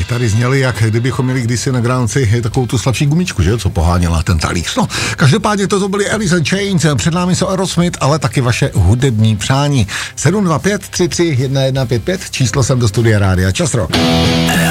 I tady zněli, jak kdybychom měli kdysi na gránci takovou tu slabší gumičku, že co poháněla ten talíř. No, každopádně to byly Alice in Chains, před námi jsou Aerosmith, ale taky vaše hudební přání. 725 33 1155, číslo sem do studia Rádia Čas Rock.